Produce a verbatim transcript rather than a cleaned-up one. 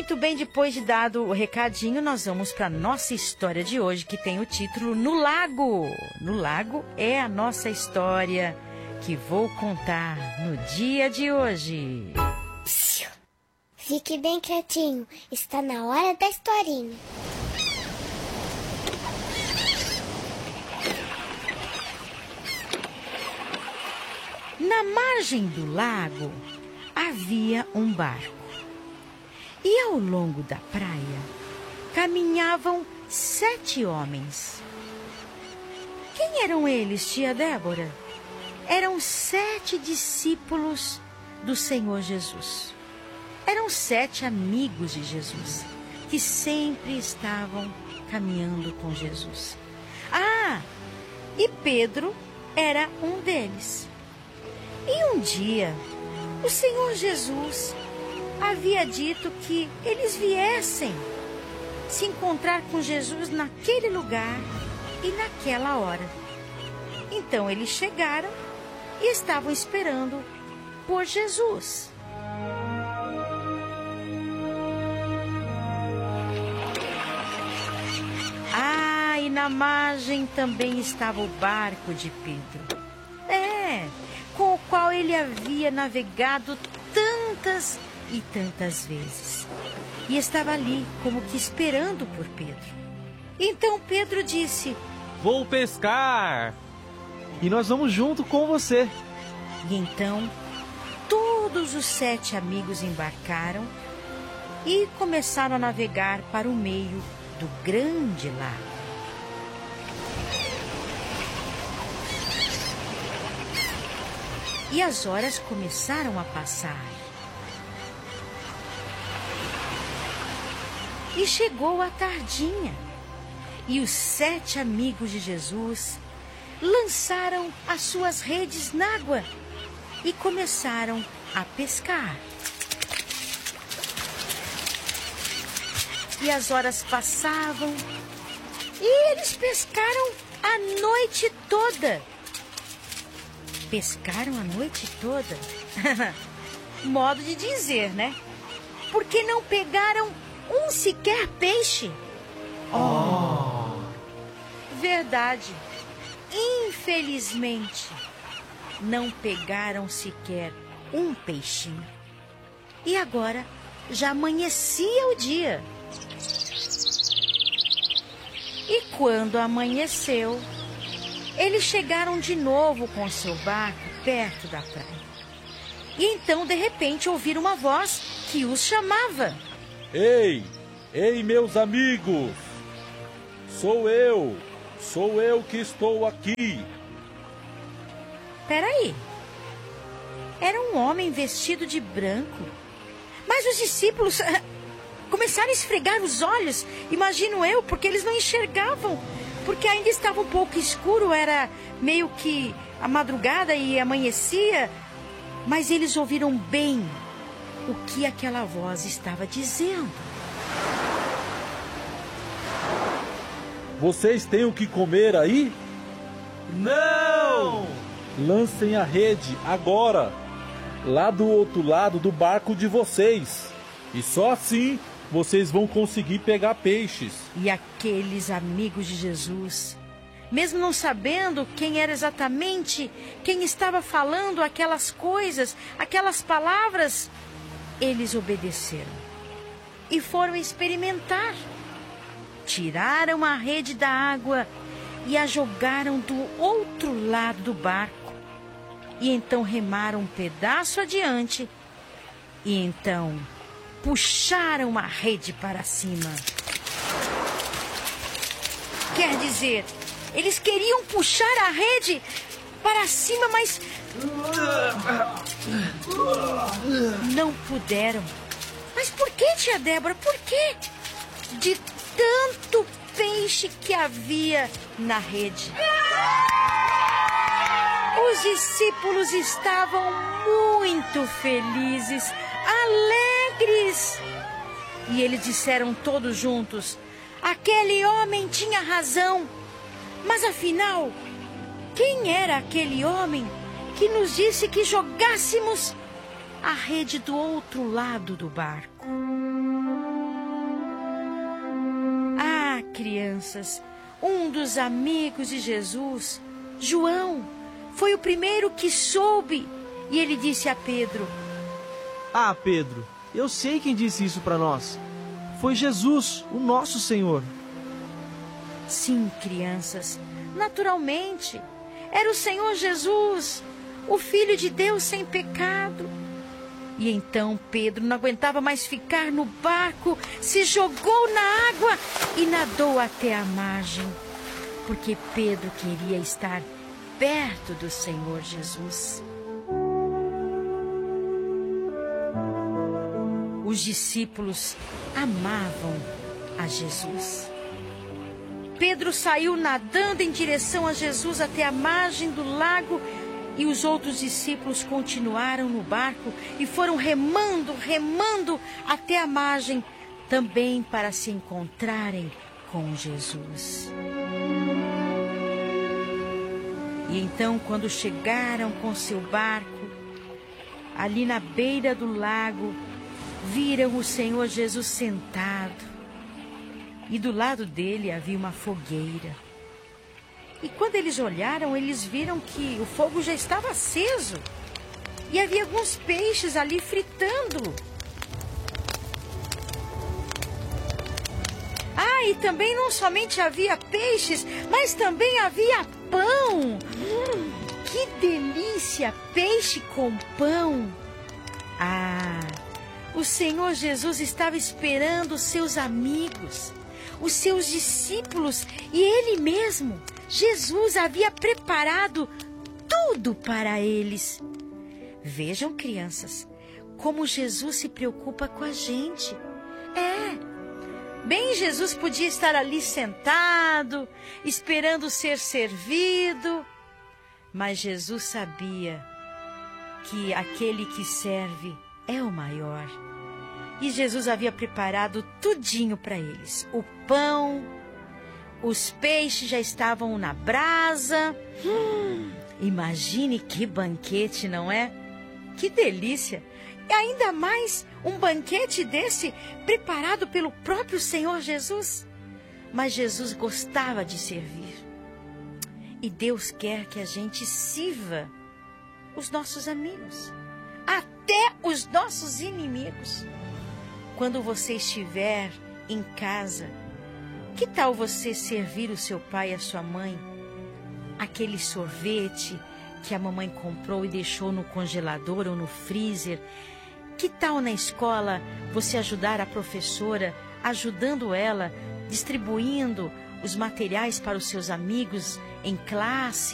Muito bem, depois de dado o recadinho, nós vamos para a nossa história de hoje, que tem o título No Lago. No Lago é a nossa história que vou contar no dia de hoje. Psiu. Fique bem quietinho, está na hora da historinha. Na margem do lago havia um barco. E ao longo da praia caminhavam sete homens. Quem eram eles, tia Débora? Eram sete discípulos do Senhor Jesus. Eram sete amigos de Jesus, que sempre estavam caminhando com Jesus. Ah, e Pedro era um deles. E um dia, o Senhor Jesus havia dito que eles viessem se encontrar com Jesus naquele lugar e naquela hora. Então eles chegaram e estavam esperando por Jesus. Ah, e na margem também estava o barco de Pedro. É, com o qual ele havia navegado tantas e tantas vezes. E estava ali, como que esperando por Pedro. Então Pedro disse: Vou pescar! E nós vamos junto com você. E então todos os sete amigos embarcaram e começaram a navegar para o meio do grande lago. E as horas começaram a passar. E chegou a tardinha. E os sete amigos de Jesus lançaram as suas redes na água e começaram a pescar. E as horas passavam e eles pescaram a noite toda. Pescaram a noite toda? Modo de dizer, né? Porque não pegaram um sequer peixe. Oh! Verdade. Infelizmente, não pegaram sequer um peixinho. E agora já amanhecia o dia. E quando amanheceu, eles chegaram de novo com seu barco perto da praia. E então, de repente, ouviram uma voz que os chamava. Ei, ei, meus amigos! Sou eu, sou eu que estou aqui. Peraí, era um homem vestido de branco. Mas os discípulos começaram a esfregar os olhos, imagino eu, porque eles não enxergavam. Porque ainda estava um pouco escuro, era meio que a madrugada e amanhecia. Mas eles ouviram bem o que aquela voz estava dizendo. Vocês têm o que comer aí? Não! Lancem a rede agora, lá do outro lado do barco de vocês. E só assim vocês vão conseguir pegar peixes. E aqueles amigos de Jesus, mesmo não sabendo quem era exatamente, quem estava falando aquelas coisas, aquelas palavras, eles obedeceram e foram experimentar. Tiraram a rede da água e a jogaram do outro lado do barco. E então remaram um pedaço adiante e então puxaram a rede para cima. Quer dizer, eles queriam puxar a rede para cima, mas não puderam. Mas por que, tia Débora? Por quê? De tanto peixe que havia na rede. Os discípulos estavam muito felizes, alegres. E eles disseram todos juntos: aquele homem tinha razão. Mas afinal, quem era aquele homem que nos disse que jogássemos a rede do outro lado do barco? crianças, um dos amigos de Jesus, João, foi o primeiro que soube, e ele disse a Pedro: Ah, Pedro, eu sei quem disse isso para nós. Foi Jesus, o nosso Senhor. Sim, crianças, naturalmente, era o Senhor Jesus, o Filho de Deus sem pecado. E então Pedro não aguentava mais ficar no barco, se jogou na água e nadou até a margem, porque Pedro queria estar perto do Senhor Jesus. Os discípulos amavam a Jesus. Pedro saiu nadando em direção a Jesus até a margem do lago e os outros discípulos continuaram no barco e foram remando, remando até a margem também para se encontrarem com Jesus. E então, quando chegaram com seu barco, ali na beira do lago, viram o Senhor Jesus sentado. E do lado dele havia uma fogueira. E quando eles olharam, eles viram que o fogo já estava aceso. E havia alguns peixes ali fritando. Ah, e também não somente havia peixes, mas também havia pão. Hum, que delícia! Peixe com pão. Ah, o Senhor Jesus estava esperando os seus amigos, os seus discípulos, e Ele mesmo, Jesus, havia preparado tudo para eles. Vejam, crianças, como Jesus se preocupa com a gente. É, bem, Jesus podia estar ali sentado, esperando ser servido, mas Jesus sabia que aquele que serve é o maior. E Jesus havia preparado tudinho para eles. O pão, os peixes já estavam na brasa. Hum, imagine que banquete, não é? Que delícia! E ainda mais um banquete desse preparado pelo próprio Senhor Jesus. Mas Jesus gostava de servir. E Deus quer que a gente sirva os nossos amigos, até os nossos inimigos. Quando você estiver em casa, que tal você servir o seu pai e a sua mãe? Aquele sorvete que a mamãe comprou e deixou no congelador ou no freezer. Que tal na escola você ajudar a professora, ajudando ela, distribuindo os materiais para os seus amigos em classe?